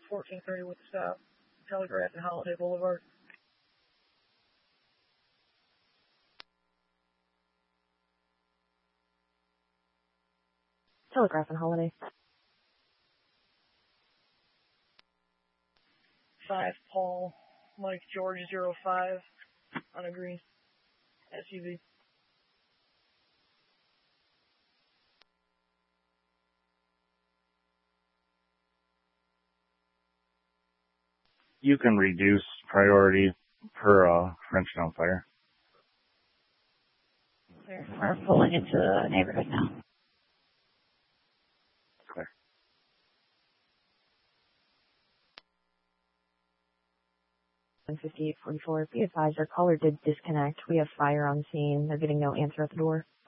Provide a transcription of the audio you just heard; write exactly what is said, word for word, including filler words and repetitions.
fourteen thirty with the stop. Telegraph and Holiday Boulevard. Telegraph and Holiday. Five Paul Mike George zero five on a green S U V. You can reduce priority per uh, Frenchtown Fire. We're pulling into the neighborhood now. Clear. one fifty-eight forty-four. Be advised, our caller did disconnect. We have fire on scene. They're getting no answer at the door.